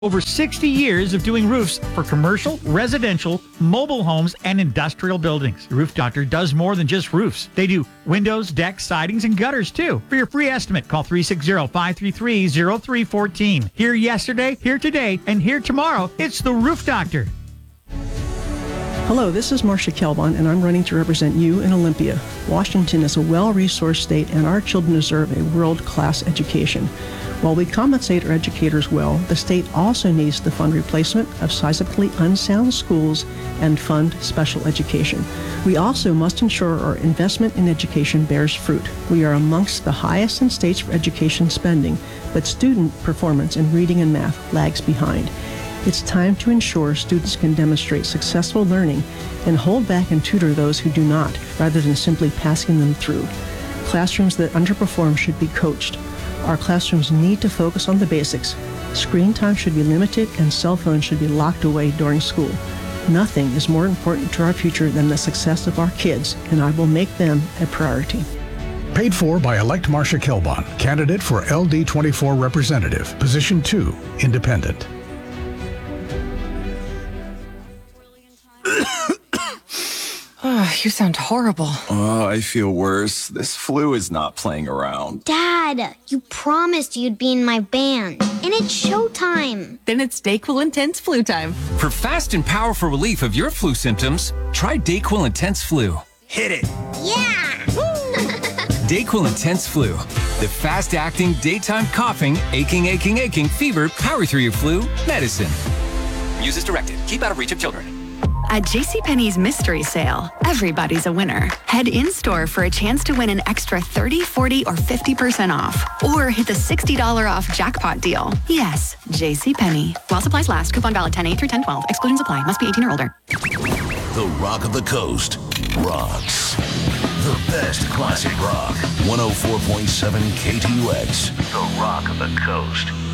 Over 60 years of doing roofs for commercial, residential, mobile homes, and industrial buildings. The Roof Doctor does more than just roofs. They do windows, decks, sidings, and gutters, too. For your free estimate, call 360-533-0314. Here yesterday, here today, and here tomorrow, it's the Roof Doctor. Hello, this is Marcia Kelbon, and I'm running to represent you in Olympia. Washington is a well-resourced state, and our children deserve a world-class education. While we compensate our educators well, the state also needs to fund replacement of sizably unsound schools and fund special education. We also must ensure our investment in education bears fruit. We are amongst the highest in states for education spending, but student performance in reading and math lags behind. It's time to ensure students can demonstrate successful learning and hold back and tutor those who do not, rather than simply passing them through. Classrooms that underperform should be coached. Our classrooms need to focus on the basics. Screen time should be limited and cell phones should be locked away during school. Nothing is more important to our future than the success of our kids, and I will make them a priority. Paid for by elect Marcia Kelbon, candidate for LD24 representative, position 2, independent. You sound horrible. Oh, I feel worse. This flu is not playing around. Dad, you promised you'd be in my band, and it's showtime. Then it's DayQuil Intense Flu time. For fast and powerful relief of your flu symptoms, try DayQuil Intense Flu. Hit it. Yeah! DayQuil Intense Flu. The fast-acting, daytime coughing, aching, fever, power through your flu medicine. Use as directed. Keep out of reach of children. At JCPenney's Mystery Sale, everybody's a winner. Head in-store for a chance to win an extra 30, 40, or 50% off. Or hit the $60 off jackpot deal. Yes, JCPenney. While supplies last. Coupon valid 10/8 through 10/12. Exclusions apply. Must be 18 or older. The Rock of the Coast rocks. The best classic rock. 104.7 KTUX. The Rock of the Coast.